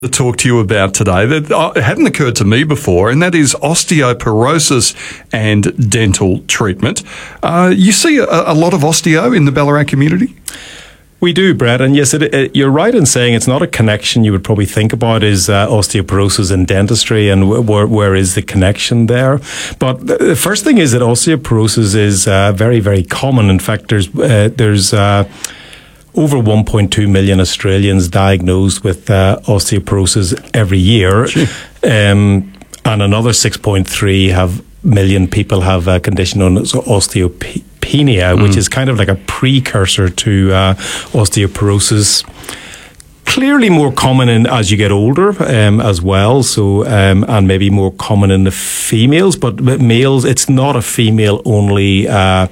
To talk to you about today that hadn't occurred to me before, and that is osteoporosis and dental treatment. You see a lot of osteo in the Ballarat community? We do, Brett, and yes, you're right in saying it's not a connection you would probably think about is osteoporosis and dentistry, and where is the connection there? But the first thing is that osteoporosis is very, very common. In fact, there's over 1.2 million Australians diagnosed with osteoporosis every year, and another 6.3 million people have a condition known as osteopenia, which is kind of like a precursor to osteoporosis. Clearly more common as you get older as well, so and maybe more common in the females, but males, it's not a female-only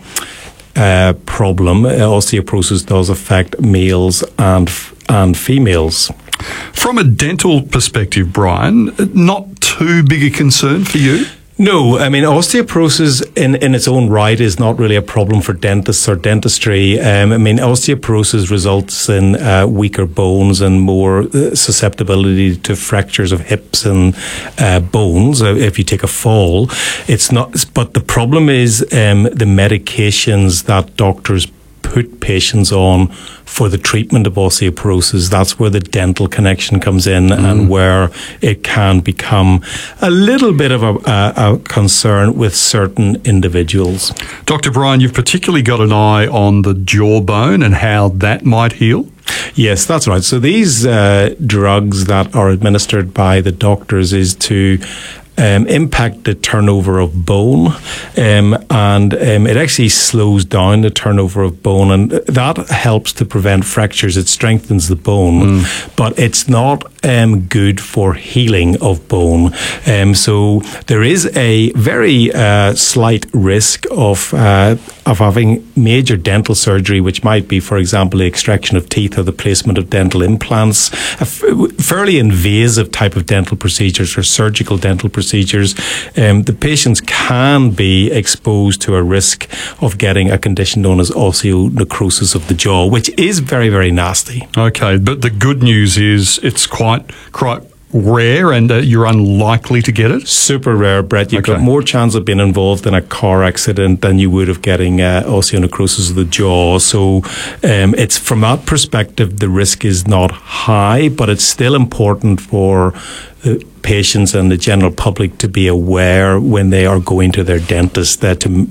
problem. Osteoporosis does affect males and females. From a dental perspective, Brian, not too big a concern for you? No, I mean, osteoporosis in its own right is not really a problem for dentists or dentistry. I mean, osteoporosis results in weaker bones and more susceptibility to fractures of hips and bones if you take a fall. It's not, but the problem is the medications that doctors put patients on for the treatment of osteoporosis. That's where the dental connection comes in, and where it can become a little bit of a concern with certain individuals. Dr. Brian, you've particularly got an eye on the jawbone and how that might heal? Yes, that's right. So these drugs that are administered by the doctors is to impact the turnover of bone, and it actually slows down the turnover of bone, and that helps to prevent fractures. It strengthens the bone, but it's not good for healing of bone. So there is a very slight risk of having major dental surgery, which might be, for example, the extraction of teeth or the placement of dental implants, a fairly invasive type of dental procedures or surgical dental procedures. The patients can be exposed to a risk of getting a condition known as osteonecrosis of the jaw, which is very, very nasty. Okay, but the good news is it's quite rare, and you're unlikely to get it? Super rare, Brett. You've got more chance of being involved in a car accident than you would of getting osteonecrosis of the jaw. So it's from that perspective, the risk is not high, but it's still important for the patients and the general public to be aware when they are going to their dentist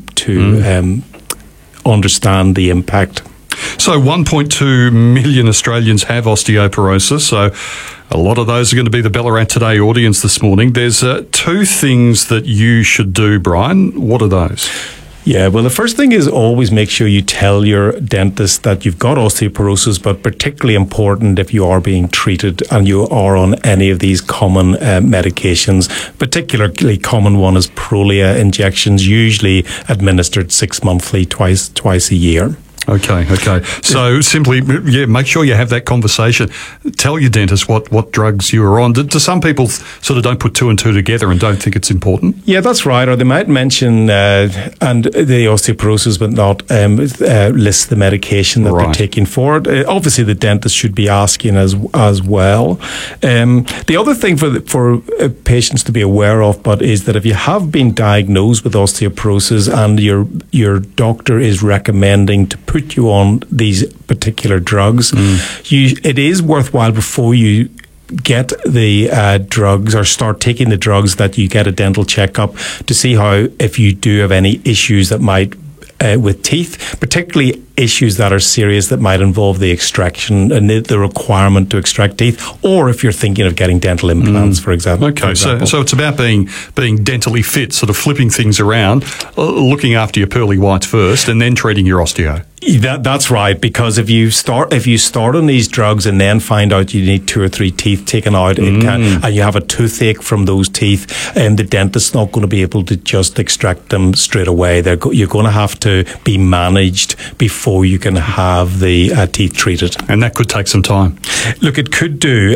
to understand the impact. So 1.2 million Australians have osteoporosis, so a lot of those are going to be the Ballarat Today audience this morning. There's two things that you should do, Brian. What are those? Yeah, well, the first thing is always make sure you tell your dentist that you've got osteoporosis, but particularly important if you are being treated and you are on any of these common medications. Particularly common one is Prolia injections, usually administered 6 monthly, twice a year. Okay. So simply, make sure you have that conversation. Tell your dentist what drugs you are on. Do some people sort of don't put two and two together and don't think it's important? Yeah, that's right. Or they might mention and the osteoporosis, but not list the medication that they're taking for it. Obviously, the dentist should be asking as well. The other thing for patients to be aware of, but is that if you have been diagnosed with osteoporosis and your doctor is recommending to put you on these particular drugs, it is worthwhile before you get the drugs or start taking the drugs that you get a dental checkup to see if you do have any issues that might with teeth, particularly issues that are serious that might involve the extraction and the requirement to extract teeth, or if you're thinking of getting dental implants, for example. Okay, so it's about being dentally fit, sort of flipping things around, looking after your pearly whites first, and then treating your osteo. That's right, because if you start on these drugs and then find out you need 2 or 3 teeth taken out, and you have a toothache from those teeth, the dentist's not going to be able to just extract them straight away. You're going to have to be managed before you can have the teeth treated, and that could take some time. Look, it could do.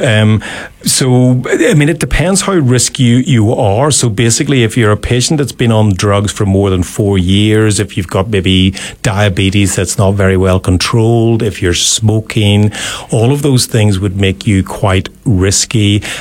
So, I mean, it depends how risky you are. So basically, if you're a patient that's been on drugs for more than 4 years, if you've got maybe diabetes that's it's not very well controlled, if you're smoking, all of those things would make you quite risky.